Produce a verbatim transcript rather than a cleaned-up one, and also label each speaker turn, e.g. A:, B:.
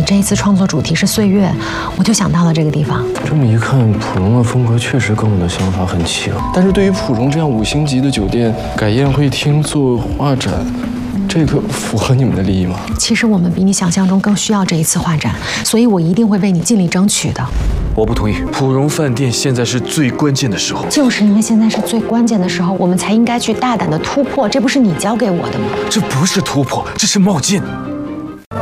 A: 这一次创作主题是岁月，我就想到了这个地方。
B: 这么一看，普荣的风格确实跟我的想法很契合。但是对于普荣这样五星级的酒店，改宴会厅做画展，这个符合你们的利益吗？
A: 其实我们比你想象中更需要这一次画展，所以我一定会为你尽力争取的。
C: 我不同意，普荣饭店现在是最关键的时候。
A: 就是因为现在是最关键的时候，我们才应该去大胆的突破，这不是你教给我的吗？
C: 这不是突破，这是冒进。